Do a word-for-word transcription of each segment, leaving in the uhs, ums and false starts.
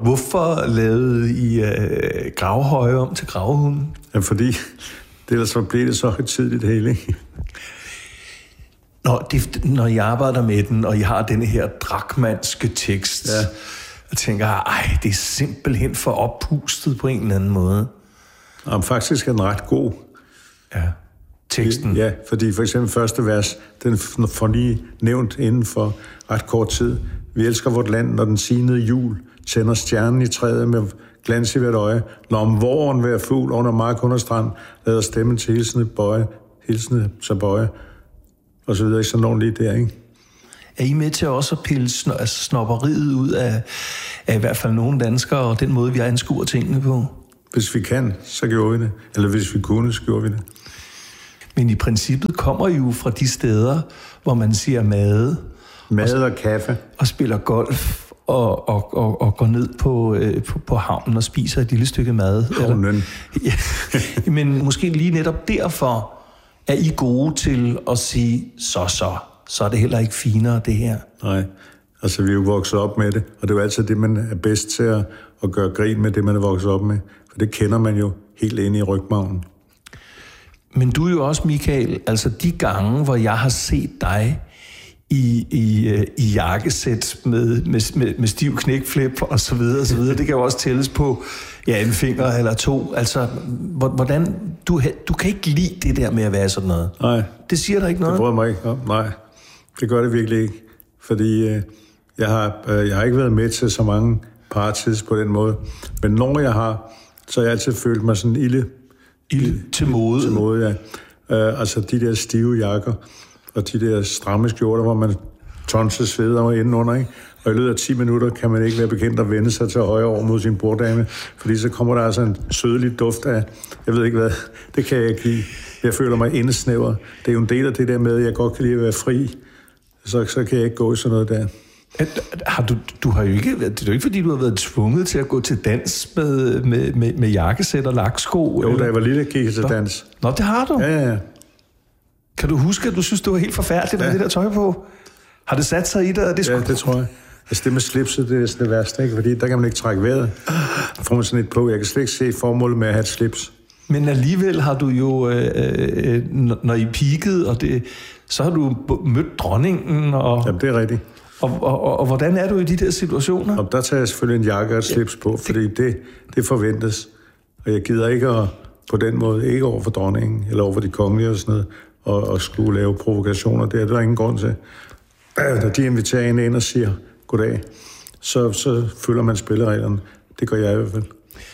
Hvorfor lavede I øh, gravhøje om til gravhunden? Ja, fordi det ellers så blev det så højtideligt hele, ikke? Når, det, når I arbejder med den, og I har denne her drakmanske tekst, ja. Jeg tænker, ej, det er simpelthen for oppustet på en eller anden måde. Jamen, faktisk er den ret god. Ja, teksten. Ja, fordi for eksempel første vers, den får lige nævnt inden for ret kort tid. Vi elsker vort land, når den sinede jul tænder stjernen i træet med glans i hvert øje. Når om våren hver fugl under mark under strand, lader stemmen til hilsende bøje, hilsende så bøje, og så videre. Ikke sådan nogen lige der, ikke? Er I med til også at pille sn- altså snobberiet ud af, af i hvert fald nogle danskere, og den måde, vi anskuer tingene på? Hvis vi kan, så gjorde vi det. Eller hvis vi kunne, så gjorde vi det. Men i princippet kommer I jo fra de steder, hvor man siger mad. Mad og, og kaffe. Og spiller golf, og, og, og, og går ned på, øh, på, på havnen og spiser et lille stykke mad. Havnen. Ja, men måske lige netop derfor er I gode til at sige, så så, så er det heller ikke finere, det her. Nej, altså vi er jo vokset op med det, og det er jo altid det, man er bedst til at, at gøre grin med, det man er vokset op med. For det kender man jo helt inde i rygmarven. Men du er jo også, Michael, altså de gange, hvor jeg har set dig i, i, i jakkesæt med, med, med, med stiv knækflip og så videre, og så videre. Det kan jo også tælles på ja, en finger eller to. Altså, hvordan... Du, du kan ikke lide det der med at være sådan noget. Nej. Det siger der ikke noget? Det bryder mig ikke om. Nej, det gør det virkelig ikke. Fordi øh, jeg, har, øh, jeg har ikke været med til så mange parties på den måde. Men når jeg har, så har jeg altid følt mig sådan ilde... Ilde til mode? Til mode, ja. Øh, altså de der stive jakker, og de der stramme skjorter, hvor man tonser sveder over indenunder, ikke? Og i løbet af ti minutter kan man ikke være bekendt at vende sig til højre over mod sin borddame, fordi så kommer der altså en sødelig duft af, jeg ved ikke hvad, det kan jeg ikke lide. Jeg føler mig indsnæver. Det er jo en del af det der med, at jeg godt kan lide at være fri, så, så kan jeg ikke gå i sådan noget der. Har du, du har jo ikke, det er jo ikke, fordi du har været tvunget til at gå til dans med, med, med, med jakkesæt og laksko? Jo, eller? da jeg var lille, gik jeg til dans. Nå, det har du? Ja, ja, ja. Kan du huske, at du synes, det var helt forfærdeligt med ja. det der tøj på? Har det sat sig i dig? Det skulle... Ja, det tror jeg. Altså det med slipset, det er det værste, ikke? Fordi der kan man ikke trække vejret. Der får man sådan et på. Jeg kan slet ikke se formålet med at have et slips. Men alligevel har du jo, øh, øh, når I peakede, og det, så har du mødt dronningen. Og, Jamen, det er rigtigt. Og, og, og, og hvordan er du i de der situationer? Og der tager jeg selvfølgelig en jakke og et slips på, fordi det, det forventes. Og jeg gider ikke at, på den måde, ikke over for dronningen, eller over for de kongelige og sådan noget, og, og skulle lave provokationer der. Det er der ingen grund til. Når de inviterer en ind og siger goddag, så, så følger man spillereglerne. Det gør jeg i hvert fald.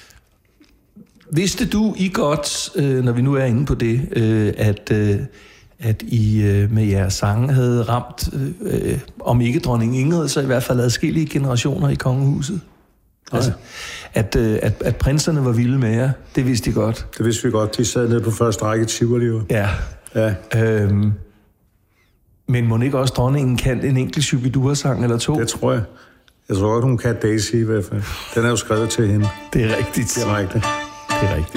Vidste du I godt, øh, når vi nu er inde på det, øh, at, øh, at I øh, med jeres sange havde ramt, øh, om ikke dronning Ingrid, så i hvert fald adskillige generationer i kongehuset? Altså, at, øh, at, at prinserne var vilde med jer, det vidste I godt? Det vidste vi godt. De sad nede på første række Tivoli. Ja. Ja. Øhm, men må ikke også dronningen kan en enkelt Shubidua-sang eller to? Det tror jeg. Jeg tror godt, hun kan Daisy i hvert fald. Den er jo skrevet til hende. Det er rigtigt. Det er rigtigt. Det er rigtigt.